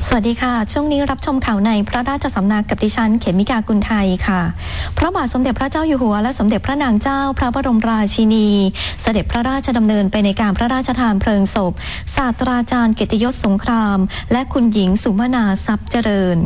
สวัสดีค่ะช่วงนี้รับชมข่าวในพระราชสำนักกับดิฉันเขมิกากุลไทยค่ะพระบาทสมเด็จพระเจ้าอยู่หัวและสมเด็จพระนางเจ้าพระบรมราชินีเสด็จพระราชดำเนินไปในการพระราชทานเพลิงศพศาสตราจารย์เกียรติยศสงครามและคุณหญิงสุมนาทรัพย์เจริญ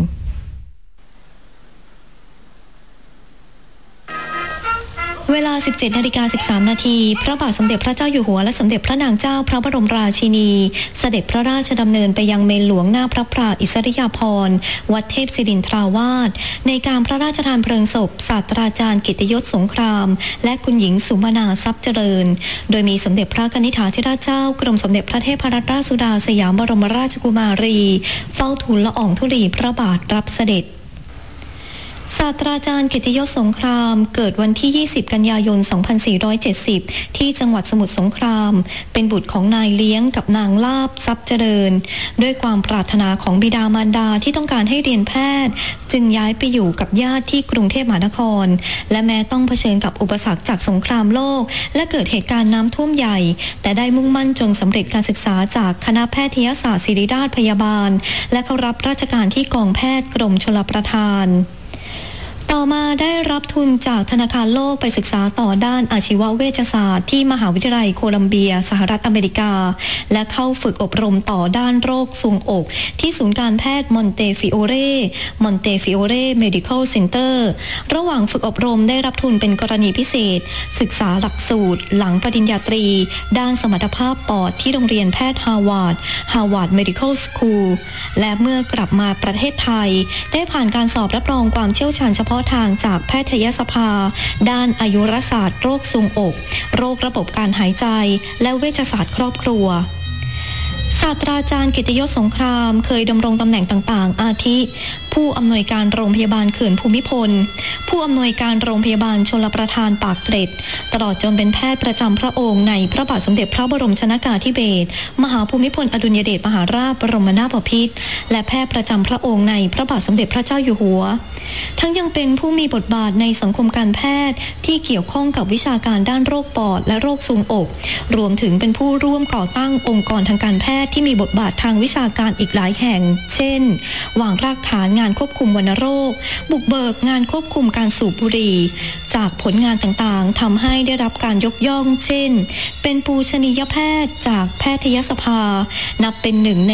เวลา 17:13 นาทีพระบาทสมเด็จพระเจ้าอยู่หัวและสมเด็จพระนางเจ้าพระบรมราชินีเสด็จพระราชดำเนินไปยังเมนหลวงหน้าพระพราอิสริยาภรณ์วัดเทพศิรินทราวาสในการพระราชทานเพลิงศพศาสตราจารย์เกียรติยศสงครามและคุณหญิงสุมนาทรัพย์เจริญโดยมีสมเด็จพระกนิษฐาธิราชเจ้ากรมสมเด็จพระเทพรัตนราชสุดาสยามบรมราชกุมารีเฝ้าทูลละอองธุลีพระบาทรับเสด็จศาสตราจารย์เกียรติยศสงครามเกิดวันที่ 20 กันยายน 2470 ที่จังหวัดสมุทรสงครามเป็นบุตรของนายเลี้ยงกับนางลาบทรัพย์เจริญด้วยความปรารถนาของบิดามารดาที่ต้องการให้เรียนแพทย์จึงย้ายไปอยู่กับญาติที่กรุงเทพมหานครและแม้ต้องเผชิญกับอุปสรรคจากสงครามโลกและเกิดเหตุการณ์น้ำท่วมใหญ่แต่ได้มุ่งมั่นจนสำเร็จการศึกษาจากคณะแพทยศาสตร์ศิริราชพยาบาลและเข้ารับราชการที่กองแพทย์กรมชลประทานต่อมาได้รับทุนจากธนาคารโลกไปศึกษาต่อด้านอาชีวเวชศาสตร์ที่มหาวิทยาลัยโคลัมเบียสหรัฐอเมริกาและเข้าฝึกอบรมต่อด้านโรคทรวงอกที่ศูนย์การแพทย์มอนเตฟิโอเร่เมดิคอลเซ็นเตอร์ระหว่างฝึกอบรมได้รับทุนเป็นกรณีพิเศษศึกษาหลักสูตรหลังปริญญาตรีด้านสมรรถภาพปอดที่โรงเรียนแพทย์ฮาวาร์ดเมดิคอลสคูลและเมื่อกลับมาประเทศไทยได้ผ่านการสอบรับรองความเชี่ยวชาญเฉพาะทางจากแพทยสภาด้านอายุรศาสตร์โรคทรวงอกโรคระบบการหายใจและเวชศาสตร์ครอบครัวศาสตราจารย์เกียรติยศสงครามเคยดำรงตำแหน่งต่างๆอาทิผู้อำนวยการโรงพยาบาลเขื่อนภูมิพลผู้อำนวยการโรงพยาบาลชลประทานปากเกร็ดตลอดจนเป็นแพทย์ประจำพระองค์ในพระบาทสมเด็จพระบรมชนกาธิเบศรมหาภูมิพลอดุลยเดชมหาราชบรมนาถบพิตรและแพทย์ประจำพระองค์ในพระบาทสมเด็จพระเจ้าอยู่หัวทั้งยังเป็นผู้มีบทบาทในสังคมการแพทย์ที่เกี่ยวข้องกับวิชาการด้านโรคปอดและโรคทรวงอกรวมถึงเป็นผู้ร่วมก่อตั้งองค์กรทางการแพทย์ที่มีบทบาททางวิชาการอีกหลายแห่งเช่นวางรากฐานงานควบคุมวัณโรคบุกเบิกงานควบคุมการสูบบุหรี่จากผลงานต่างๆทำให้ได้รับการยกย่องเช่นเป็นปูชนียแพทย์จากแพทยสภานับเป็นหนึ่งใน